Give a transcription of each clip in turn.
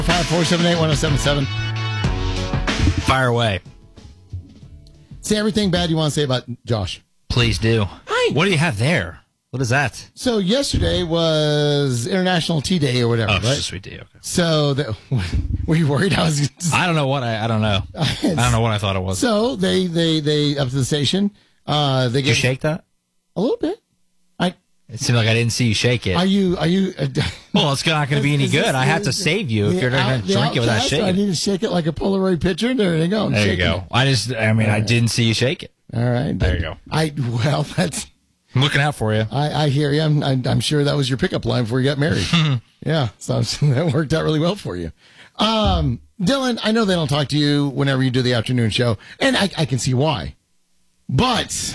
5478177. Fire away. Say everything bad you want to say about Josh. Please do. Hi. What do you have there? What is that? So yesterday was International Tea Day or whatever, Oh, right? it's a sweet tea. Okay. So were you worried? I don't know what I don't know. I don't know what I thought it was. So they up to the station. They Did you shake that? a little bit. It seemed like I didn't see you shake it. Are you? Well, it's not going to be any good. I have to save you if you're going to drink it without shaking. I need to shake it like a Polaroid picture. There you go. There you go. It. I didn't see you shake it. All right. There you go. That's. I'm looking out for you. I hear you. I'm sure that was your pickup line before you got married. Yeah, so that worked out really well for you. Dylan, I know they don't talk to you whenever you do the afternoon show, and I can see why. But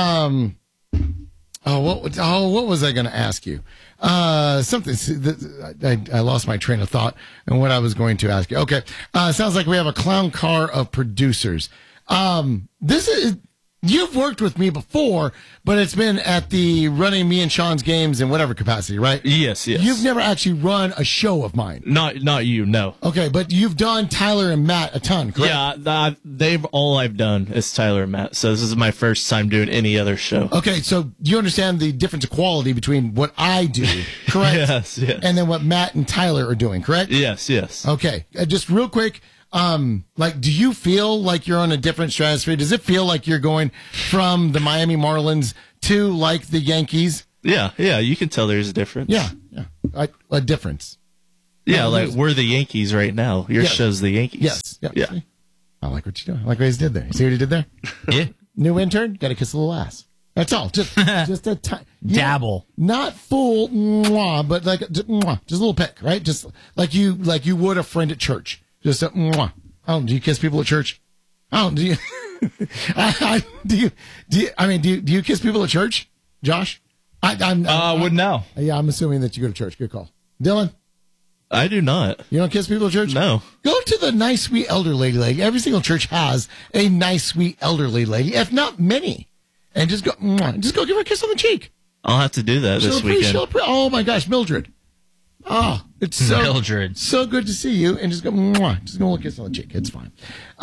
what was I going to ask you? Something. I lost my train of thought and what I was going to ask you. Okay, sounds like we have a clown car of producers. This is. You've worked with me before, but it's been at the running me and Sean's games in whatever capacity, right? Yes. You've never actually run a show of mine. Not you, no. Okay, but you've done Tyler and Matt a ton, correct? Yeah, all I've done is Tyler and Matt, so this is my first time doing any other show. Okay, so you understand the difference of quality between what I do, correct? Yes. And then what Matt and Tyler are doing, correct? Yes. Okay, just real quick. Do you feel like you're on a different stratosphere? Does it feel like you're going from the Miami Marlins to like the Yankees? Yeah, you can tell there's a difference. Yeah. A difference. Yeah, like we're the Yankees right now. Your show's the Yankees. Yes. Yeah. See? I like what you're doing. I like what he did there. You see what he did there? Yeah. New intern, got to kiss a little ass. That's all. Just a dabble. Not full, but like just a little peck, right? Just like you would a friend at church. Just a mwah. Oh, do you kiss people at church? Oh, do you? do you kiss people at church, Josh? I wouldn't know. Yeah, I'm assuming that you go to church. Good call, Dylan. I do not. You don't kiss people at church? No. Go to the nice, sweet elderly lady. Every single church has a nice, sweet elderly lady, if not many, and just go give her a kiss on the cheek. I'll have to do that this weekend. Oh my gosh, Mildred. Oh, it's Mildred. So good to see you, and just go a little kiss on the cheek. It's fine.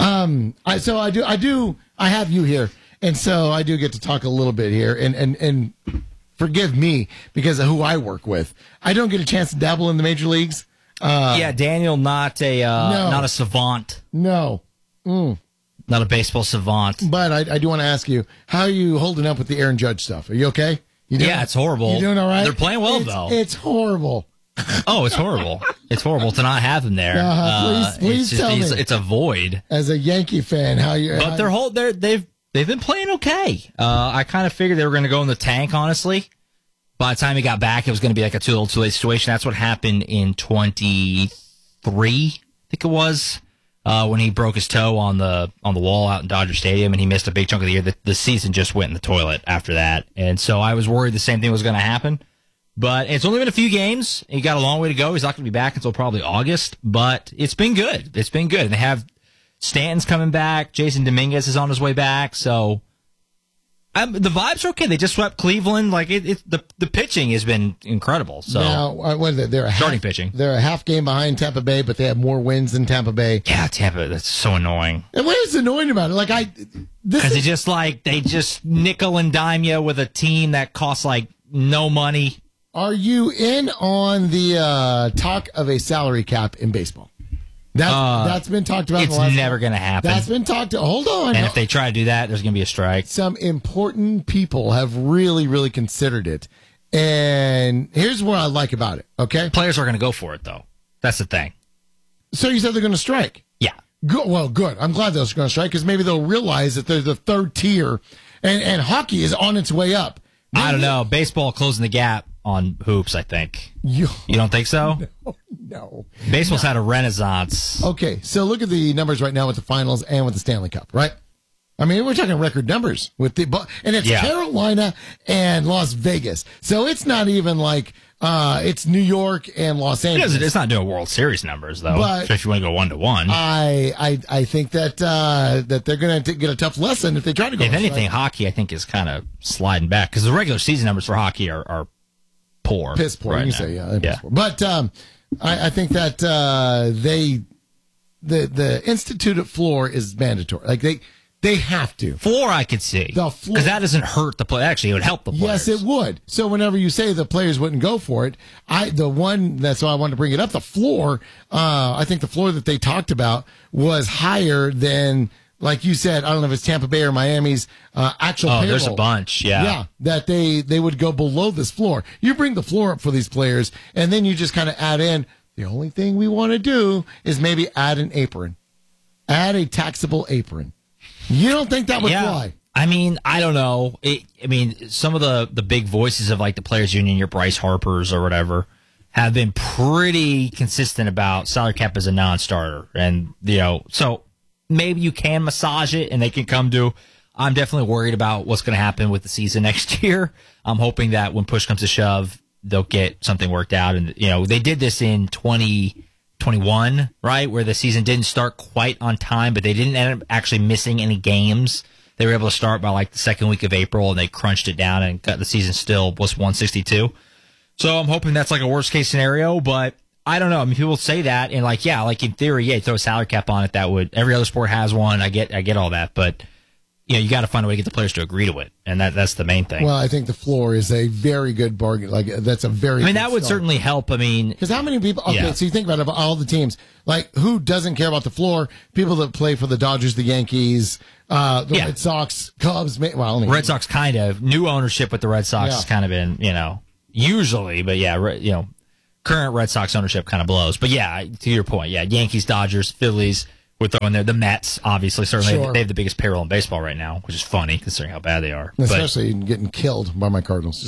I have you here, and so I do get to talk a little bit here, and forgive me because of who I work with. I don't get a chance to dabble in the major leagues. Daniel, not a savant. No. Not a baseball savant. But I do want to ask you, how are you holding up with the Aaron Judge stuff? Are you okay? It's horrible. You doing all right? They're playing well, though. It's horrible. Oh, it's horrible. It's horrible to not have him there. Please tell me. It's a void. As a Yankee fan, they've been playing okay. I kind of figured they were going to go in the tank, honestly. By the time he got back, it was going to be like a too late situation. That's what happened in 23, I think it was, when he broke his toe on the wall out in Dodger Stadium, and he missed a big chunk of the year. The season just went in the toilet after that, and so I was worried the same thing was going to happen. But it's only been a few games. He got a long way to go. He's not going to be back until probably August, but it's been good. It's been good. And they have Stanton's coming back. Jason Dominguez is on his way back. So the vibes are okay. They just swept Cleveland. Like the pitching has been incredible. So now, what is it? They're starting pitching. They're a half game behind Tampa Bay, but they have more wins than Tampa Bay. Yeah, Tampa. That's so annoying. And what is annoying about it? Because they just nickel and dime you with a team that costs like no money. Are you in on the talk of a salary cap in baseball? That's been talked about. It's never going to happen. That's been talked. Hold on. And if they try to do that, there's going to be a strike. Some important people have really, really considered it. And here's what I like about it. Okay, players are going to go for it, though. That's the thing. So you said they're going to strike? Yeah. Good. Well, good. I'm glad they're going to strike because maybe they'll realize that they're the third tier, and hockey is on its way up. I don't know. Baseball closing the gap on hoops, I think. You don't think so? No. Baseball's had a renaissance. Okay, so look at the numbers right now with the finals and with the Stanley Cup, right? I mean, we're talking record numbers with and it's Carolina and Las Vegas. So it's not even like it's New York and Los Angeles. It's not doing World Series numbers though. But if you want to go 1-1, I think that they're going to get a tough lesson if they try to go. If anything, hockey I think is kind of sliding back because the regular season numbers for hockey are poor. Piss poor, right you now. say, yeah. Poor. But I think that the instituted floor is mandatory. Like they have to. Floor, I could see. The floor. Because that doesn't hurt the player. Actually, it would help the players. Yes, it would. So whenever you say the players wouldn't go for it, that's why I wanted to bring it up. The floor, I think the floor that they talked about was higher than, like you said, I don't know if it's Tampa Bay or Miami's actual payroll. There's a bunch, yeah. Yeah, that they would go below this floor. You bring the floor up for these players, and then you just kind of add in, the only thing we want to do is maybe add an apron. Add a taxable apron. You don't think that would fly? I mean, I don't know. Some of the big voices of like the players union, your Bryce Harpers or whatever, have been pretty consistent about salary cap as a non-starter. And, so maybe you can massage it and they can come to, I'm definitely worried about what's going to happen with the season next year. I'm hoping that when push comes to shove, they'll get something worked out. And, they did this in 2021, right, where the season didn't start quite on time, but they didn't end up actually missing any games. They were able to start by like the second week of April, and they crunched it down and got the season still was 162. So I'm hoping that's like a worst case scenario, but I don't know. I mean, people say that, and like in theory, throw a salary cap on it. That would, every other sport has one. I get all that, but you got to find a way to get the players to agree to it, and that's the main thing. Well, I think the floor is a very good bargain. Like that's a very. That would certainly help. Because how many people? Okay, so you think about it, all the teams. Like who doesn't care about the floor? People that play for the Dodgers, the Yankees, the Red Sox, Cubs. Well, Red Sox kind of new ownership with the Red Sox has kind of been usually, but current Red Sox ownership kind of blows. But to your point, Yankees, Dodgers, Phillies. We're throwing there the Mets, obviously. Certainly, they have the biggest payroll in baseball right now, which is funny considering how bad they are. Especially getting killed by my Cardinals.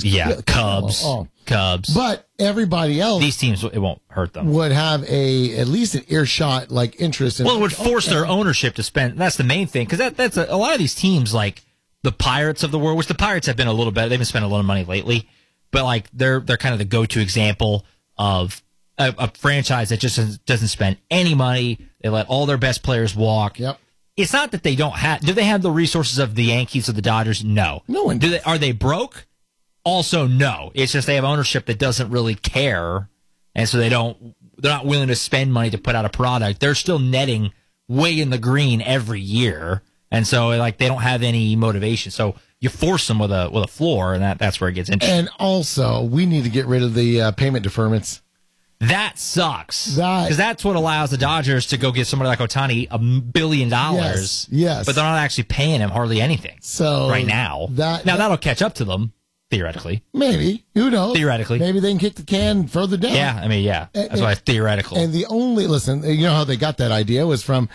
Cubs. But everybody else, these teams, it won't hurt them. Would have at least an earshot interest in. Well, it would force their ownership to spend. That's the main thing, because that's a lot of these teams, like the Pirates of the world, which the Pirates have been a little better. They've been spending a lot of money lately, but they're kind of the go-to example of a franchise that just doesn't spend any money. They let all their best players walk. Yep. It's not that they don't have. Do they have the resources of the Yankees or the Dodgers? No. No one. Are they broke? Also, no. It's just they have ownership that doesn't really care, and so they're not willing to spend money to put out a product. They're still netting way in the green every year, and so they don't have any motivation. So you force them with a floor, and that's where it gets interesting. And also, we need to get rid of the payment deferments. That sucks. Because that's what allows the Dodgers to go get somebody like Ohtani $1 billion. Yes. But they're not actually paying him hardly anything. So right now. That'll catch up to them, theoretically. Maybe. Who knows? Theoretically. Maybe they can kick the can further down. Yeah. That's why it's theoretical. And listen, how they got that idea was from,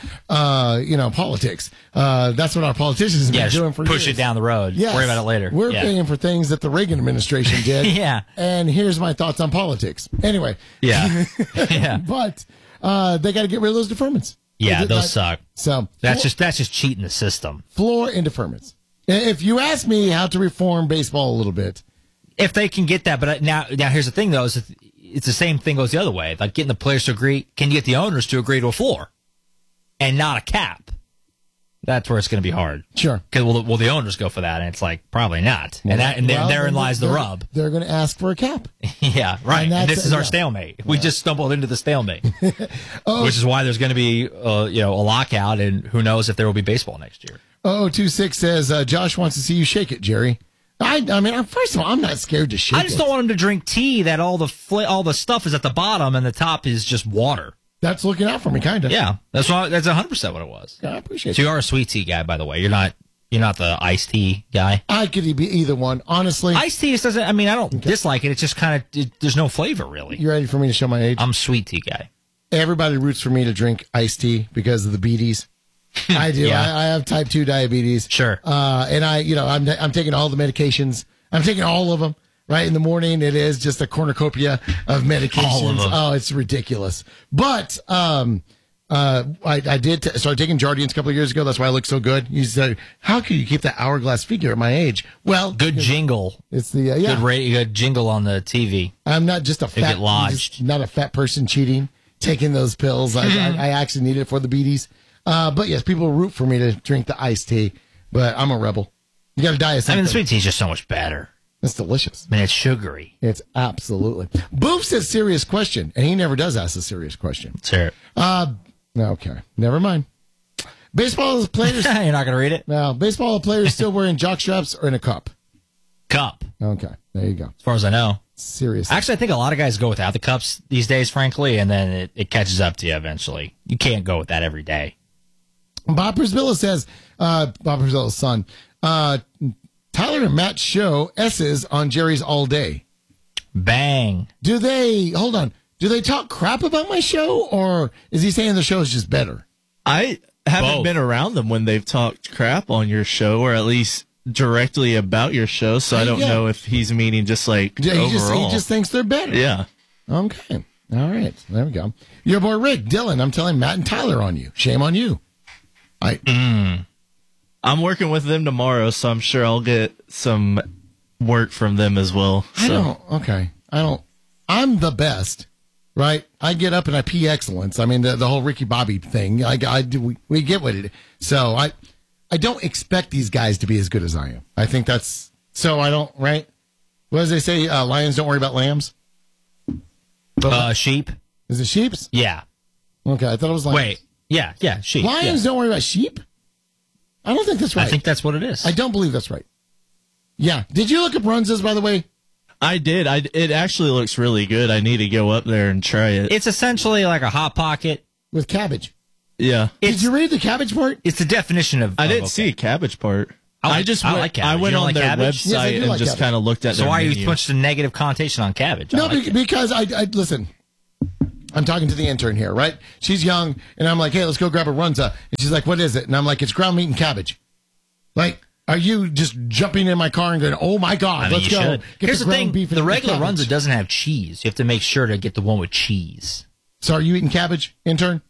politics. That's what our politicians have been doing for years. Push it down the road. Yes. Worry about it later. We're paying for things that the Reagan administration did. Yeah. And here's my thoughts on politics. Anyway. Yeah. But they got to get rid of those deferments. Yeah, those suck. So that's just cheating the system. Floor and deferments. If you ask me how to reform baseball a little bit, if they can get that, but now here's the thing though: is it's the same thing goes the other way. Like getting the players to agree. Can you get the owners to agree to a floor and not a cap? That's where it's going to be hard. Sure. Because will the owners go for that? And it's probably not. Well, therein lies the rub. They're going to ask for a cap. Yeah, right. And this is our stalemate. We just stumbled into the stalemate, which is why there's going to be a lockout, and who knows if there will be baseball next year. 026 says Josh wants to see you shake it, Jerry. I mean, first of all, I'm not scared to shake it. I just don't want him to drink tea that all the stuff is at the bottom and the top is just water. That's looking out for me, kind of. Yeah, that's 100% what it was. Yeah, I appreciate it. So you are a sweet tea guy, by the way. You're not the iced tea guy. I could be either one, honestly. Iced tea doesn't. I mean, I don't dislike it. It's just kind of there's no flavor really. You ready for me to show my age? I'm a sweet tea guy. Everybody roots for me to drink iced tea because of the beaties. I do. Yeah. I have type 2 diabetes. Sure. And I'm taking all the medications. I'm taking all of them. Right in the morning, it is just a cornucopia of medications. All of them. Oh, it's ridiculous. But I did start taking Jardiance a couple of years ago. That's why I look so good. You said, how can you keep that hourglass figure at my age? Well, good jingle. It's the good jingle on the TV. I'm not just not a fat person cheating, taking those pills. I actually need it for the beaties. But yes, people root for me to drink the iced tea, but I'm a rebel. You got to die of something. I mean, the sweet tea is just so much better. It's delicious. I mean, it's sugary. It's absolutely. Boop says serious question, and he never does ask a serious question. Let's hear it. Okay, never mind. Baseball players. You're not going to read it? No, baseball players still wearing jock straps or in a cup. Cup, Okay, there you go. as far as I know. Serious. Actually, I think a lot of guys go without the cups these days, frankly, and then it catches up to you eventually. You can't go with that every day. Bob Brzilla says, Bob Brzilla's son, Tyler and Matt's show S's on Jerry's all day. Bang. Do they talk crap about my show, or is he saying the show is just better? I haven't Both. been around them when they've talked crap on your show, or at least directly about your show, so I don't Yeah. know if he's meaning just like Yeah, overall. he just thinks they're better. Yeah. Okay. All right. There we go. Your boy Rick, Dylan, I'm telling Matt and Tyler on you. Shame on you. I'm working with them tomorrow, so I'm sure I'll get some work from them as well. So. I'm the best, right? I get up and I pee excellence. I mean, the whole Ricky Bobby thing, we get what it is. So I don't expect these guys to be as good as I am. I think that's, so I don't, right? What does they say? Lions don't worry about lambs? Sheep? Is it sheeps? Yeah. Okay, I thought it was lions. Wait. Yeah, sheep. Lions don't worry about sheep? I don't think that's right. I think that's what it is. I don't believe that's right. Yeah. Did you look up Runza's, by the way? I did. It actually looks really good. I need to go up there and try it. It's essentially like a Hot Pocket. With cabbage. Yeah. Did you read the cabbage part? It's the definition of... I didn't okay. see a cabbage part. I I like cabbage. I went You don't on like their cabbage? Yes, I website do and like just cabbage. kind of looked at So their why are menu. you putting the negative connotation on cabbage? No, because I listen. I'm talking to the intern here, right? She's young, and I'm like, hey, let's go grab a Runza. And she's like, what is it? And I'm like, it's ground meat and cabbage. Like, are you just jumping in my car and going, oh my God, I mean, let's you go. should. Get Here's the ground thing. beef and The regular cabbage. Runza doesn't have cheese. You have to make sure to get the one with cheese. So are you eating cabbage, intern?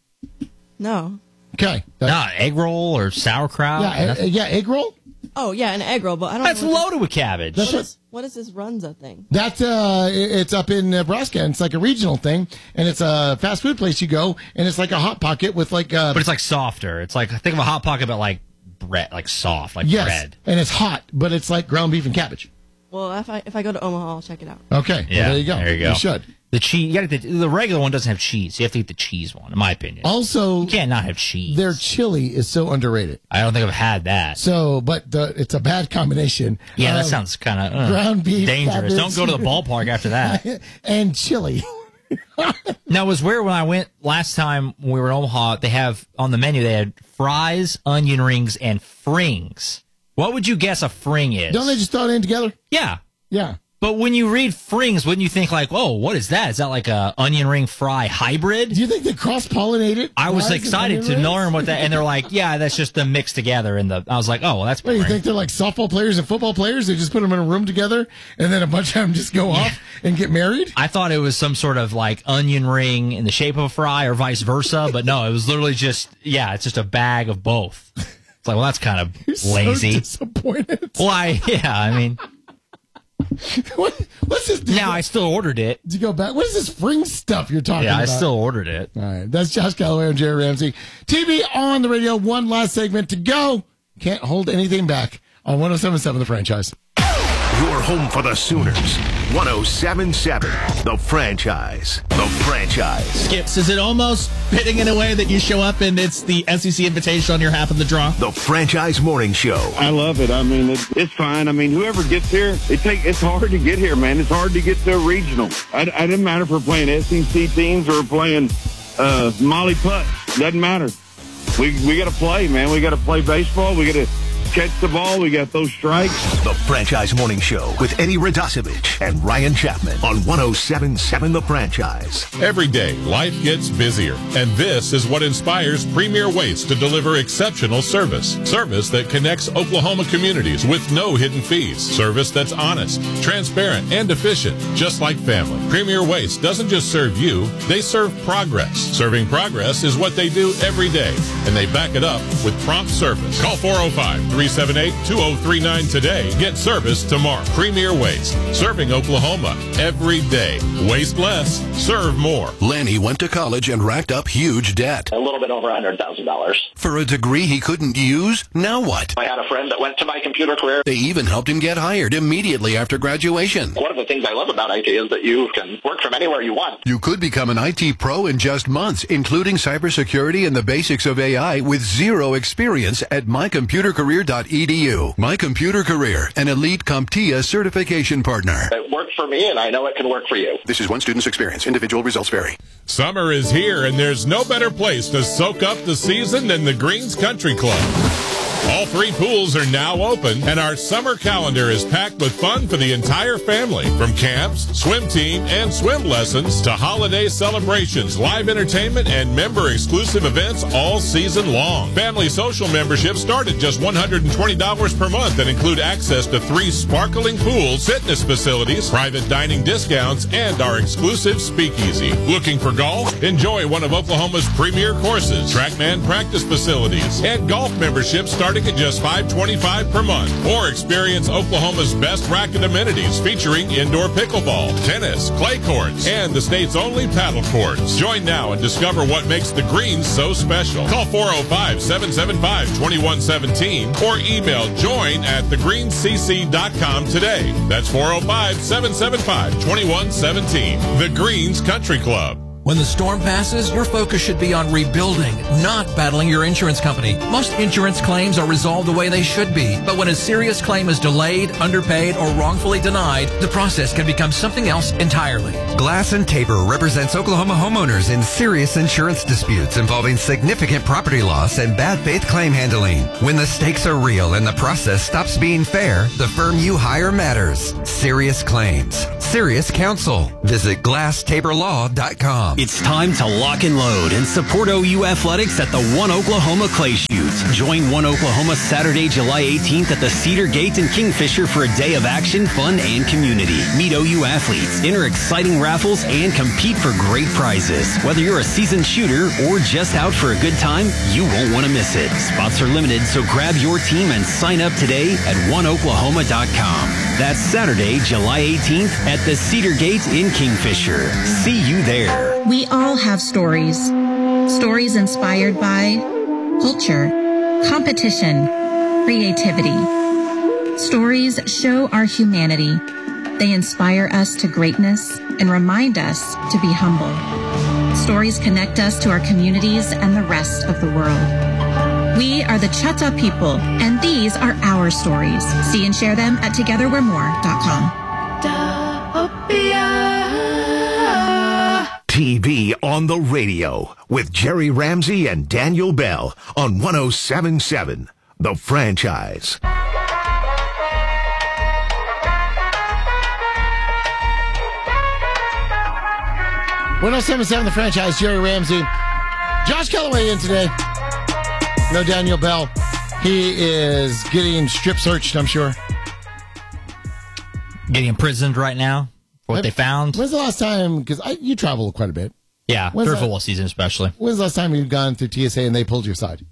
No. Okay. Not egg roll or sauerkraut. Yeah, egg roll? Oh, yeah, an egg roll, but I don't That's know. loaded with cabbage. What is this Runza thing? That's it's up in Nebraska, and it's like a regional thing, and it's a fast food place you go, and it's like a Hot Pocket with like But it's like softer. It's like, think of a Hot Pocket, but like bread, like soft, like yes, bread. and it's hot, but it's like ground beef and cabbage. Well, if I go to Omaha, I'll check it out. Okay, Yeah, well, there you go. there you go. You should. The cheese, you gotta get the regular one doesn't have cheese. You have to eat the cheese one, in my opinion. Also, You can't not have cheese. their chili is so underrated. I don't think I've had that. So, but it's a bad combination. Yeah, that of sounds kind of ground beef, dangerous. cabbage. Don't go to the ballpark after that. and chili. Now, it was weird when I went last time when we were in Omaha. They have on the menu, they had fries, onion rings, and frings. What would you guess a fring is? Don't they just throw it in together? Yeah. Yeah. But when you read frings, wouldn't you think like, oh, what is that? Is that like a onion ring fry hybrid? Do you think they cross-pollinate it? I was Fries and excited onion to rings? learn what that, and they're like, yeah, that's just them mixed together. I was like, oh, well, that's What do you boring. think they're like softball players and football players? They just put them in a room together, and then a bunch of them just go off and get married? I thought it was some sort of like onion ring in the shape of a fry or vice versa, but no, it was literally just, it's just a bag of both. It's like, well, that's kind of You're lazy. So disappointed. Why? Yeah, I mean, What's this? now I still ordered it. Did you go back? What is this fring stuff you're talking Yeah, about? I still ordered it. All right. That's Josh Calloway and Jerry Ramsey. TV on the radio. One last segment to go. Can't hold anything back on 107.7 The Franchise. Your home for the Sooners. 107.7 The Franchise. The Franchise. Skips, is it almost fitting in a way that you show up and it's the SEC invitation on your half of the draw? The Franchise Morning Show. I love it. I mean, it's fine. I mean, whoever gets here, it's hard to get here, man. It's hard to get to a regional. I didn't matter if we're playing SEC teams or playing Molly Putt. Doesn't matter. We got to play, man. We got to play baseball. We got to catch the ball. We got those strikes. The Franchise Morning Show with Eddie Radosevich and Ryan Chapman on 107.7 The Franchise. Every day, life gets busier, and this is what inspires Premier Waste to deliver exceptional service. Service that connects Oklahoma communities with no hidden fees. Service that's honest, transparent, and efficient, just like family. Premier Waste doesn't just serve you, they serve progress. Serving progress is what they do every day, and they back it up with prompt service. Call 405-3 378-2039 today. Get service tomorrow. Premier Waste, serving Oklahoma every day. Waste less, serve more. Lanny went to college and racked up huge debt. A little bit over $100,000. For a degree he couldn't use, now what? I had a friend that went to My Computer Career. They even helped him get hired immediately after graduation. One of the things I love about IT is that you can work from anywhere you want. You could become an IT pro in just months, including cybersecurity and the basics of AI with zero experience at mycomputercareer.edu. My Computer Career, an elite CompTIA certification partner. It worked for me, and I know it can work for you. This is one student's experience. Individual results vary. Summer is here, and there's no better place to soak up the season than the Greens Country Club. All 3 pools are now open, and our summer calendar is packed with fun for the entire family. From camps, swim team, and swim lessons to holiday celebrations, live entertainment, and member-exclusive events all season long. Family social memberships start at just $120 per month and include access to 3 sparkling pools, fitness facilities, private dining discounts, and our exclusive speakeasy. Looking for golf? Enjoy one of Oklahoma's premier courses, TrackMan practice facilities, and golf memberships starting at just $525 per month. Or experience Oklahoma's best racket amenities featuring indoor pickleball, tennis, clay courts, and the state's only paddle courts. Join now and discover what makes the Greens so special. Call 405-775-2117 or email join@thegreenscc.com today. That's 405-775-2117. The Greens Country Club. When the storm passes, your focus should be on rebuilding, not battling your insurance company. Most insurance claims are resolved the way they should be, but when a serious claim is delayed, underpaid, or wrongfully denied, the process can become something else entirely. Glass and Tabor represents Oklahoma homeowners in serious insurance disputes involving significant property loss and bad faith claim handling. When the stakes are real and the process stops being fair, the firm you hire matters. Serious claims. Serious counsel. Visit GlassTaborLaw.com. It's time to lock and load and support OU Athletics at the One Oklahoma Clay Shoot. Join One Oklahoma Saturday, July 18th at the Cedar Gate in Kingfisher for a day of action, fun, and community. Meet OU athletes, enter exciting raffles, and compete for great prizes. Whether you're a seasoned shooter or just out for a good time, you won't want to miss it. Spots are limited, so grab your team and sign up today at oneoklahoma.com. That's Saturday, July 18th at the Cedar Gate in Kingfisher. See you there. We all have stories. Stories inspired by culture, competition, creativity. Stories show our humanity. They inspire us to greatness and remind us to be humble. Stories connect us to our communities and the rest of the world. We are the Chata people, and these are our stories. See and share them at togetherwe'remore.com. TV on the radio with Jerry Ramsey and Daniel Bell on 107.7 The Franchise. 107.7 The Franchise, Jerry Ramsey. Josh Kellaway in today. No Daniel Bell. He is getting strip searched, I'm sure. Getting imprisoned right now for what they found. When's the last time, because you travel quite a bit. Yeah, through football season especially. When's the last time you've gone through TSA and they pulled your side?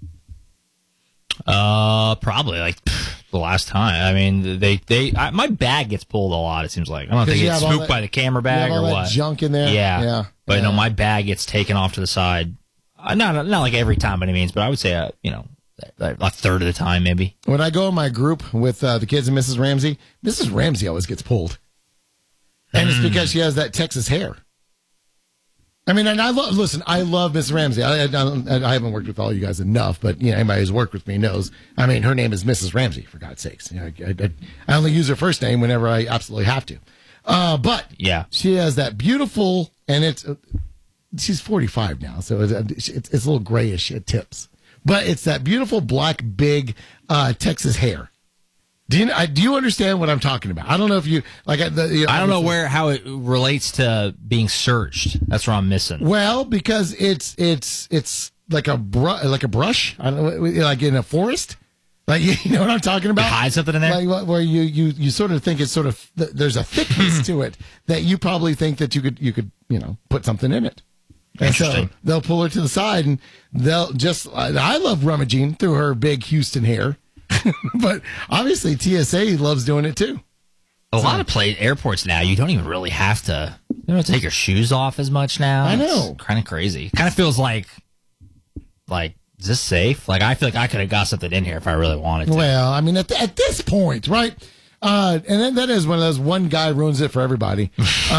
Probably like the last time. I mean, my bag gets pulled a lot, it seems like. I don't know if they get spooked by the camera bag or what. Junk in there? Yeah. But no, my bag gets taken off to the side. Not like every time by any means, but I would say, a third of the time maybe. When I go in my group with the kids and Mrs. Ramsey always gets pulled. And it's because she has that Texas hair. I mean, and I love Mrs. Ramsey. I haven't worked with all you guys enough, but anybody who's worked with me knows. I mean, her name is Mrs. Ramsey, for God's sakes. I only use her first name whenever I absolutely have to. But yeah, she has that beautiful, and she's 45 now, so it's a little grayish at tips. But it's that beautiful black, big Texas hair. Do you understand what I'm talking about? I don't know if you like. I don't know how it relates to being searched. That's what I'm missing. Well, because it's like a brush. I don't know, like in a forest. Like you know what I'm talking about? Hide something in there. Like where you sort of think it's sort of there's a thickness to it that you probably think that you could put something in it. And so they'll pull her to the side and they'll just. I love rummaging through her big Houston hair. But obviously TSA loves doing it too. A lot of airports now, you don't even really have to. You don't have to take your shoes off as much now. I know. It's kind of crazy. Kind of feels like, is this safe? Like, I feel like I could have got something in here if I really wanted to. Well, I mean, at this point, right? And then that is one of those one guy ruins it for everybody.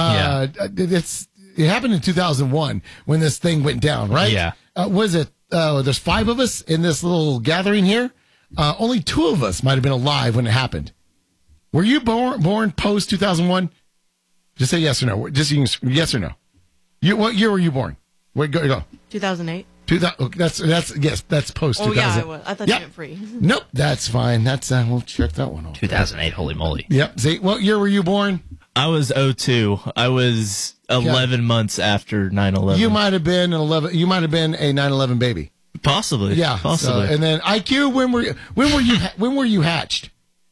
It happened in 2001 when this thing went down, right? Yeah. Was it? There's 5 of us in this little gathering here. Only 2 of us might have been alive when it happened. Were you born post 2001? Just say yes or no. Just yes or no. What year were you born? Go. 2008. 2000. That's post 2000. Oh yeah, I was. I thought you meant free. Nope, that's fine. That's we'll check that one off. 2008. Holy moly. Yep. See, what year were you born? I was 02. I was 11 months after 9/11. You might have been an 11. You might have been a 9/11 baby. Possibly. Yeah. Possibly. So, and then IQ. When were you hatched?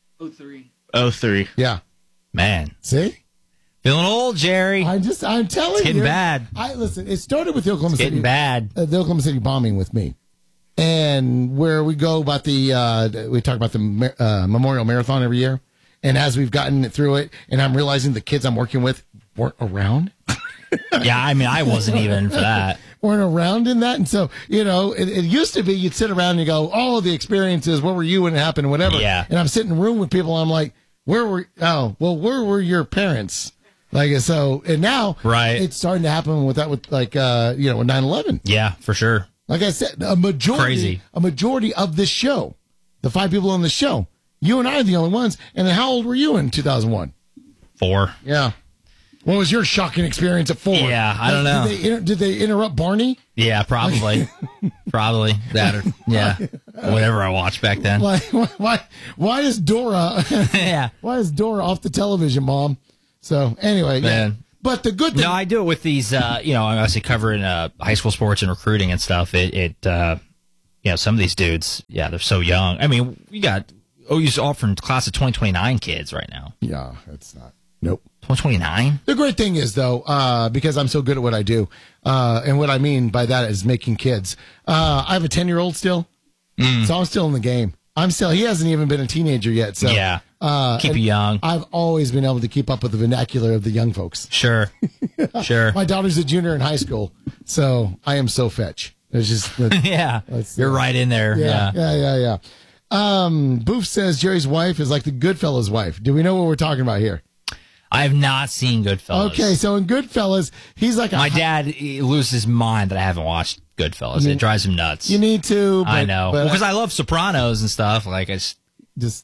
03. Yeah. Man. See. Feeling old, Jerry. I'm telling you. It's getting bad. Listen, it started with the Oklahoma City. Getting bad. The Oklahoma City bombing with me. And where we go about we talk about the Memorial Marathon every year. And as we've gotten through it, and I'm realizing the kids I'm working with weren't around. Yeah, I mean, I wasn't even for that. Weren't around in that. And so, it used to be you'd sit around and you go, oh, the experiences, where were you when it happened and whatever. Yeah. And I'm sitting in a room with people and I'm like, where were your parents? Like, so, and now it's starting to happen with 9/11. Yeah, for sure. Like I said, a majority of this show, the 5 people on the show, you and I are the only ones. And then how old were you in 2001? 4. Yeah. What was your shocking experience at 4? Yeah, I don't know. Did they interrupt Barney? Yeah, probably. Probably. That or, yeah. Whatever I watched back then. Why is Dora yeah. Why is Dora off the television, Mom? So anyway, Man. Yeah. But the good thing, No, I do it with these I'm obviously covering high school sports and recruiting and stuff. Some of these dudes, they're so young. I mean, we got OU's offering class of 2029 kids right now. Yeah, it's not. Nope. 2029? The great thing is, though, because I'm so good at what I do, and what I mean by that is making kids. I have a 10-year-old still, so I'm still in the game. He hasn't even been a teenager yet. So yeah, keep you young. I've always been able to keep up with the vernacular of the young folks. Sure. My daughter's a junior in high school, so I am so fetch. It's just you're right in there. Yeah. Boof says Jerry's wife is like the Goodfellas wife. Do we know what we're talking about here? I have not seen Goodfellas. Okay, so in Goodfellas, he's like my dad loses his mind that I haven't watched Goodfellas. It drives him nuts. You need to. I know. Because I love Sopranos and stuff. Like Sopranos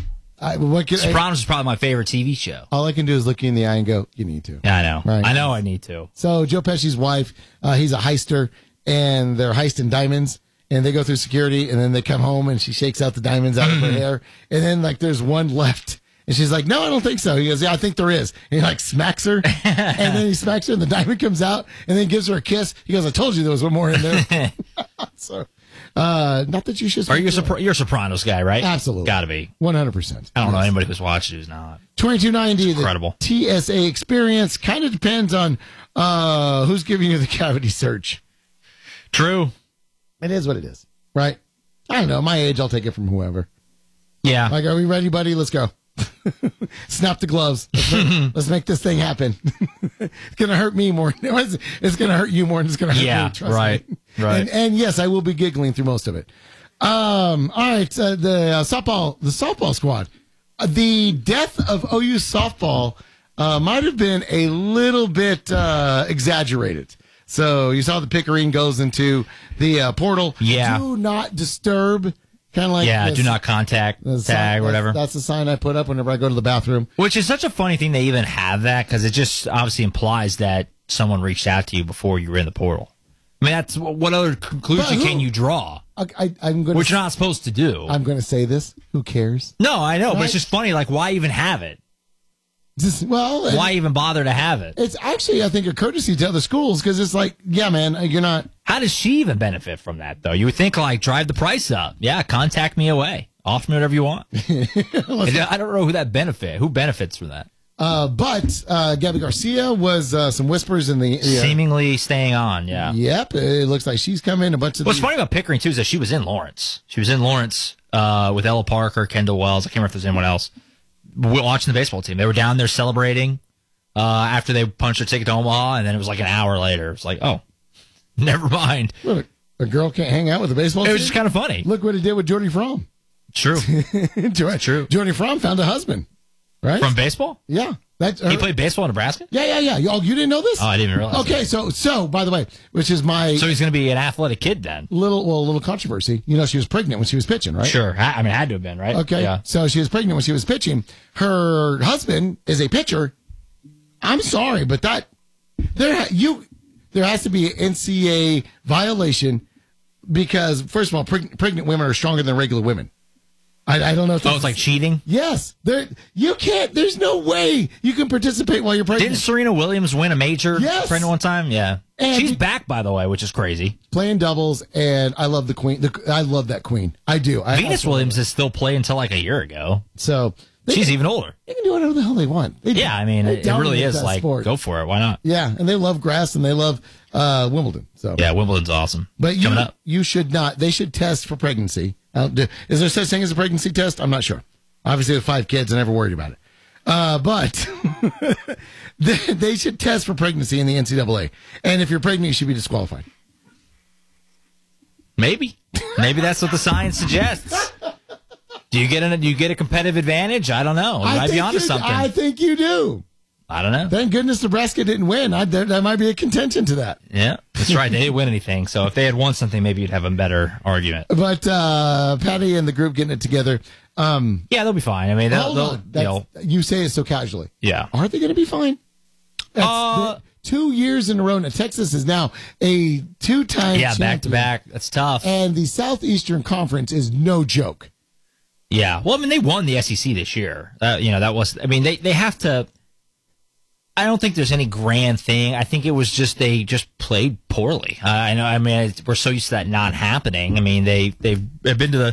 is probably my favorite TV show. All I can do is look you in the eye and go, you need to. Yeah, I know. Right? I know I need to. So Joe Pesci's wife, he's a heister, and they're heisting diamonds. And they go through security, and then they come home, and she shakes out the diamonds out of her hair. And then, there's one left. And she's like, no, I don't think so. He goes, yeah, I think there is. And he, smacks her. And then he smacks her, and the diamond comes out, and then gives her a kiss. He goes, I told you there was one more in there. So, not that you should. You're a Sopranos guy, right? Absolutely. Gotta be. 100%. I don't know anybody who's watched it who's not. 2290, incredible. The TSA experience kind of depends on who's giving you the cavity search. True. It is what it is, right? I don't know. My age, I'll take it from whoever. Yeah. Are we ready, buddy? Let's go. Snap the gloves. Let's make this thing happen. It's going to hurt me more. It's going to hurt you more than it's going to hurt me. Trust me. Right. And yes, I will be giggling through most of it. All right. The softball squad. The death of OU softball might have been a little bit exaggerated. So you saw the Pickering goes into the portal. Yeah. Do not disturb. Kind of like do not contact tag or whatever. That's the sign I put up whenever I go to the bathroom. Which is such a funny thing they even have that, because it just obviously implies that someone reached out to you before you were in the portal. I mean, that's what other conclusion can you draw? I'm going. Which you're not supposed to do. I'm going to say this. Who cares? No, I know, but it's just funny. Like, why even have it? Why even bother to have it? It's actually, I think, a courtesy to other schools, because it's like, yeah, man, you're not. How does she even benefit from that, though? You would think, drive the price up. Yeah, contact me away. Offer me whatever you want. I don't know who benefits from that. But Gabby Garcia was some whispers in the seemingly staying on. Yeah. Yep. It looks like she's come in a bunch of. What's funny about Pickering too is that she was in Lawrence. She was in Lawrence with Ella Parker, Kendall Wells. I can't remember if there's anyone else. Watching the baseball team. They were down there celebrating after they punched their ticket to Omaha, and then it was like an hour later. It's like, oh, never mind. Look, a girl can't hang out with a baseball team? It was just kind of funny. Look what he did with Jody Fromm. True. True. Jody Fromm found a husband, right? From baseball? Yeah. He played baseball in Nebraska? Yeah. Oh, you didn't know this? Oh, I didn't even realize. Okay, so by the way, which is my... So he's going to be an athletic kid then? Little controversy. You know, she was pregnant when she was pitching, right? Sure. I mean, it had to have been, right? Okay. Yeah. So she was pregnant when she was pitching. Her husband is a pitcher. I'm sorry, but there has to be an NCAA violation because, first of all, pregnant women are stronger than regular women. I don't know if it's like cheating? Yes. There's no way you can participate while you're pregnant. Didn't Serena Williams win a major pregnant one time? Yeah. And she's back, by the way, which is crazy. Playing doubles, and I love the queen. I love that queen. I do. Venus Williams is still playing until like a year ago. So she's even older. They can do whatever the hell they want. I mean, it really is like, go for it. Why not? Yeah, and they love grass, and they love Wimbledon. So yeah, Wimbledon's awesome. But coming up, you should not. They should test for pregnancy. Is there such thing as a pregnancy test? I'm not sure. Obviously, with 5 kids, I never worried about it. But they should test for pregnancy in the NCAA. And if you're pregnant, you should be disqualified. Maybe that's what the science suggests. Do you get a competitive advantage? I don't know. You might be onto something. I think you do. I don't know. Thank goodness Nebraska didn't win. There might be a contention to that. Yeah, that's right. They didn't win anything. So if they had won something, maybe you'd have a better argument. But Patty and the group getting it together. Yeah, they'll be fine. I mean, you say it so casually. Yeah. Are they going to be fine? 2 years in a row. Now, Texas is now a 2-time champion. Back to back. That's tough. And the Southeastern Conference is no joke. Yeah. Well, I mean, they won the SEC this year. That was, I mean, they have to. I don't think there's any grand thing. I think it was just they just played poorly. I know. I mean, we're so used to that not happening. I mean, they've been to